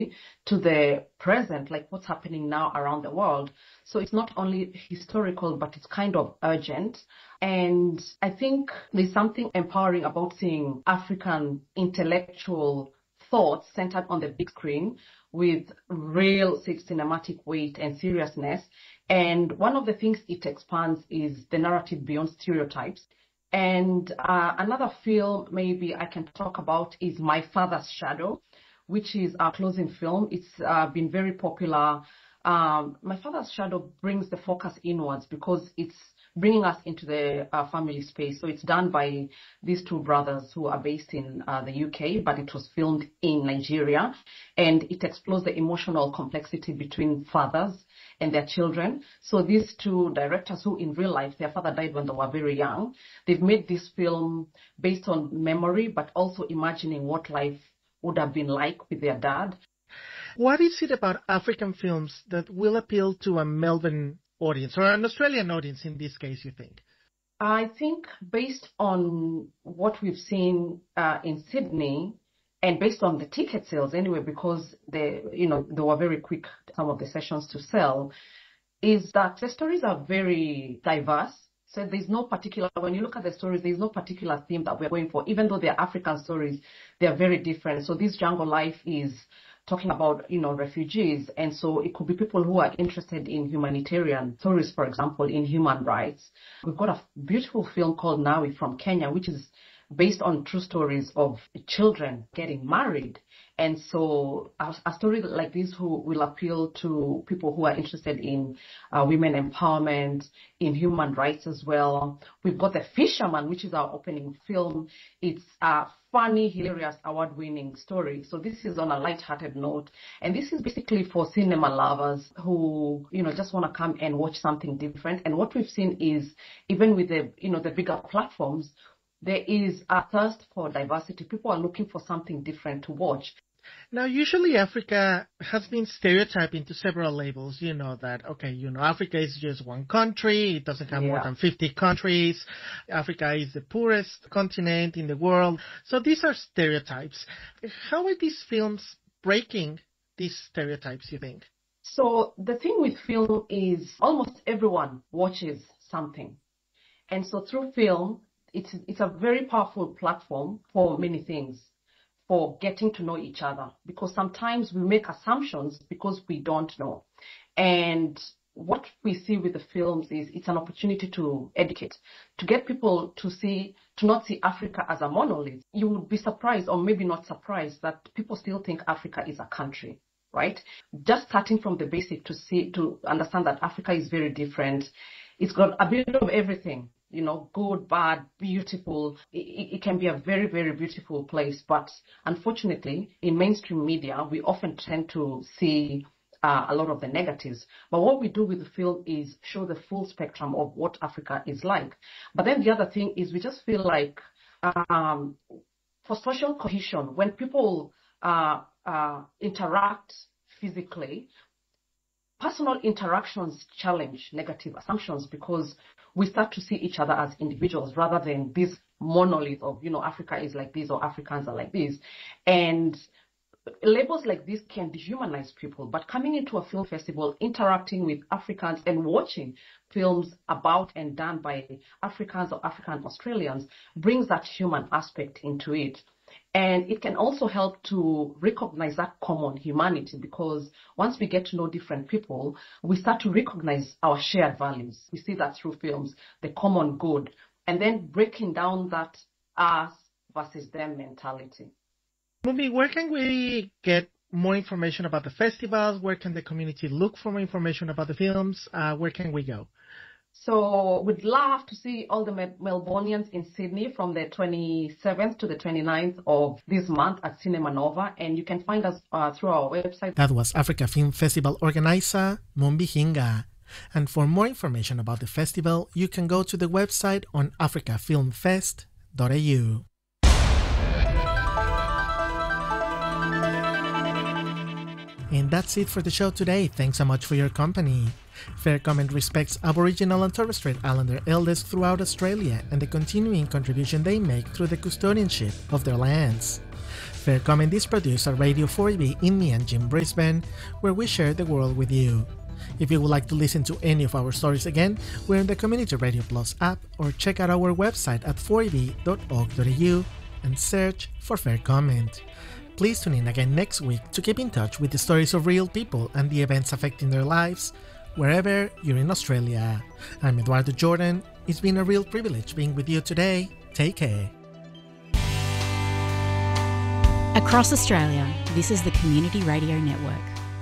to the present, like what's happening now around the world. So it's not only historical, but it's kind of urgent. And I think there's something empowering about seeing African intellectual thoughts centered on the big screen with real cinematic weight and seriousness. And one of the things it expands is the narrative beyond stereotypes. And another film maybe I can talk about is My Father's Shadow, which is our closing film. It's been very popular. My Father's Shadow brings the focus inwards because it's bringing us into the family space. So it's done by these two brothers who are based in the UK, but it was filmed in Nigeria. And it explores the emotional complexity between fathers and their children. So these two directors who in real life, their father died when they were very young, they've made this film based on memory, but also imagining what life would have been like with their dad. What is it about African films that will appeal to a Melbourne audience, or an Australian audience in this case, you think? I think based on what we've seen in Sydney, and based on the ticket sales anyway, because they were very quick, some of the sessions to sell, is that the stories are very diverse. So there's no particular, when you look at the stories, there's no particular theme that we're going for. Even though they're African stories, they're very different. So this Jungle Life is talking about, refugees. And so it could be people who are interested in humanitarian stories, for example, in human rights. We've got a beautiful film called Nawi from Kenya, which is based on true stories of children getting married. And so a story like this will appeal to people who are interested in women empowerment, in human rights as well. We've got The Fisherman, which is our opening film. It's a funny, hilarious, award-winning story. So this is on a light-hearted note. And this is basically for cinema lovers who, just want to come and watch something different. And what we've seen is, even with the bigger platforms, there is a thirst for diversity. People are looking for something different to watch. Now, usually Africa has been stereotyped into several labels. You know that, Africa is just one country. It doesn't have more than 50 countries. Africa is the poorest continent in the world. So these are stereotypes. How are these films breaking these stereotypes, you think? So the thing with film is almost everyone watches something. And so through film, it's a very powerful platform for many things, for getting to know each other, because sometimes we make assumptions because we don't know. And what we see with the films is it's an opportunity to educate, to get people to not see Africa as a monolith. You would be surprised, or maybe not surprised, that people still think Africa is a country, right? Just starting from the basic to understand that Africa is very different. It's got a bit of everything. Good, bad, beautiful. It can be a very, very beautiful place. But unfortunately, in mainstream media, we often tend to see a lot of the negatives. But what we do with the film is show the full spectrum of what Africa is like. But then the other thing is we just feel like for social cohesion, when people interact physically, personal interactions challenge negative assumptions because we start to see each other as individuals rather than this monolith of, Africa is like this or Africans are like this. And labels like this can dehumanize people. But coming into a film festival, interacting with Africans and watching films about and done by Africans or African Australians brings that human aspect into it. And it can also help to recognize that common humanity, because once we get to know different people, we start to recognize our shared values. We see that through films, the common good, and then breaking down that us versus them mentality. Mumbi, where can we get more information about the festivals? Where can the community look for more information about the films? Where can we go? So we'd love to see all the Melbourneians in Sydney from the 27th to the 29th of this month at Cinema Nova. And you can find us through our website. That was Africa Film Festival organizer Mumbi Hinga. And for more information about the festival, you can go to the website on africafilmfest.au. And that's it for the show today. Thanks so much for your company. Fair Comment respects Aboriginal and Torres Strait Islander elders throughout Australia and the continuing contribution they make through the custodianship of their lands. Fair Comment is produced at Radio 4EB in Mianjin, Brisbane, where we share the world with you. If you would like to listen to any of our stories again, we're in the Community Radio Plus app, or check out our website at 4eb.org.au and search for Fair Comment. Please tune in again next week to keep in touch with the stories of real people and the events affecting their lives, wherever you're in Australia. I'm Eduardo Jordan. It's been a real privilege being with you today. Take care. Across Australia, this is the Community Radio Network.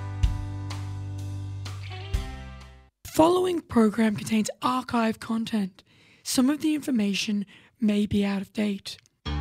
Following program contains archive content. Some of the information may be out of date.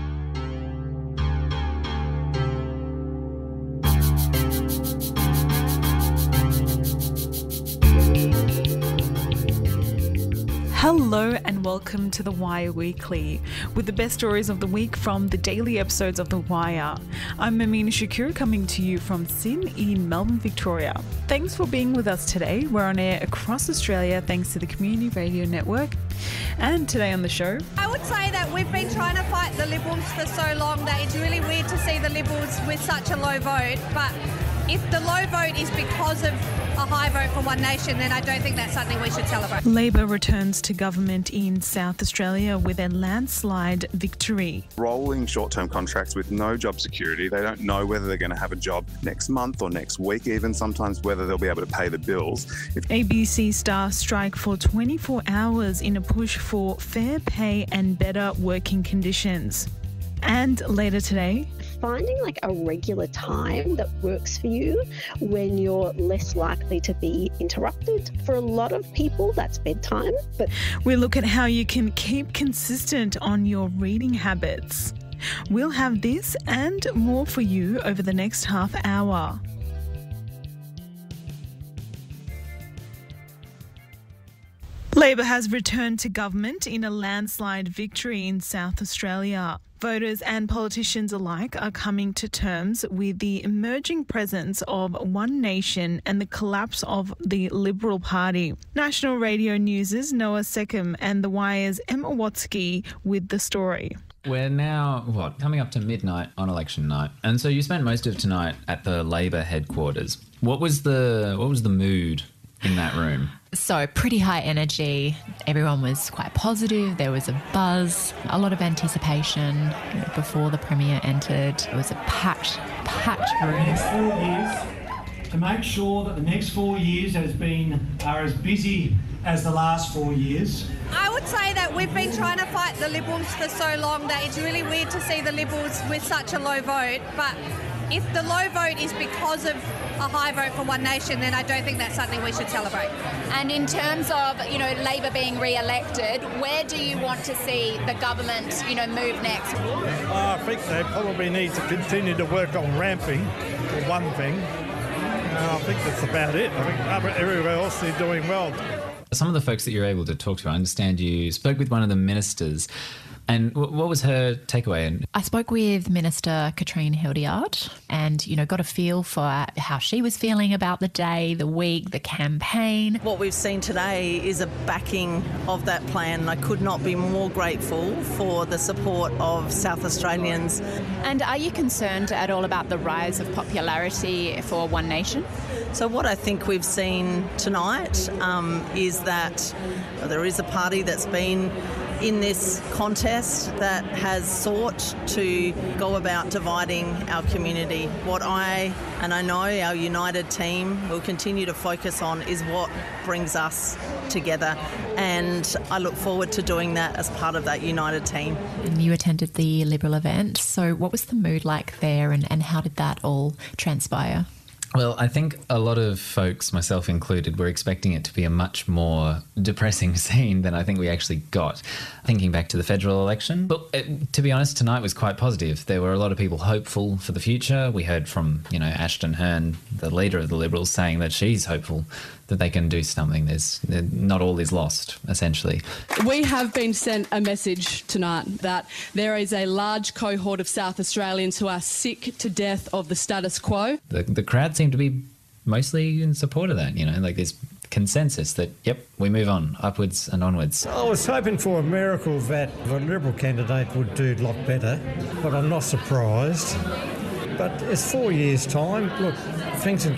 Hello and welcome to The Wire Weekly, with the best stories of the week from the daily episodes of The Wire. I'm Amina Shakur, coming to you from Sin in Melbourne, Victoria. Thanks for being with us today. We're on air across Australia thanks to the Community Radio Network. And today on the show, I would say that we've been trying to fight the Liberals for so long that it's really weird to see the Liberals with such a low vote. But if the low vote is because of a high vote for One Nation, then I don't think that's something we should celebrate. Labor returns to government in South Australia with a landslide victory. Rolling short-term contracts with no job security. They don't know whether they're going to have a job next month or next week, even sometimes whether they'll be able to pay the bills. ABC staff strike for 24 hours in a push for fair pay and better working conditions. And later today, finding like a regular time that works for you when you're less likely to be interrupted. For a lot of people, that's bedtime. But we look at how you can keep consistent on your reading habits. We'll have this and more for you over the next half hour. Labor has returned to government in a landslide victory in South Australia. Voters and politicians alike are coming to terms with the emerging presence of One Nation and the collapse of the Liberal Party. National Radio News' Noah Seckham and The Wire's Emma Watsky with the story. We're now, coming up to midnight on election night. And so you spent most of tonight at the Labor headquarters. What was the mood in that room? So pretty high energy. Everyone was quite positive. There was a buzz, a lot of anticipation before the Premier entered. It was a packed room. Next 4 years, to make sure that the next 4 years are as busy as the last 4 years. I would say that we've been trying to fight the Liberals for so long that it's really weird to see the Liberals with such a low vote. But if the low vote is because of a high vote for One Nation, then I don't think that's something we should celebrate. And in terms of, Labor being re-elected, where do you want to see the government, move next? I think they probably need to continue to work on ramping, for one thing. I think that's about it. I think everywhere else they're doing well. Some of the folks that you're able to talk to, I understand you spoke with one of the ministers. And what was her takeaway? I spoke with Minister Katrine Hildyard and, got a feel for how she was feeling about the day, the week, the campaign. What we've seen today is a backing of that plan. I could not be more grateful for the support of South Australians. And are you concerned at all about the rise of popularity for One Nation? So what I think we've seen tonight is that there is a party that's been in this contest that has sought to go about dividing our community. What I know our united team will continue to focus on is what brings us together, and I look forward to doing that as part of that united team. And you attended the Liberal event, so what was the mood like there and how did that all transpire? Well, I think a lot of folks, myself included, were expecting it to be a much more depressing scene than I think we actually got. Thinking back to the federal election, but to be honest, tonight was quite positive. There were a lot of people hopeful for the future. We heard from, Ashton Hearn, the leader of the Liberals, saying that she's hopeful that they can do something. Not all is lost, essentially. We have been sent a message tonight that there is a large cohort of South Australians who are sick to death of the status quo. The crowd seemed to be mostly in support of that, there's consensus that, yep, we move on, upwards and onwards. I was hoping for a miracle that the Liberal candidate would do a lot better, but I'm not surprised. But it's 4 years' time. Look, things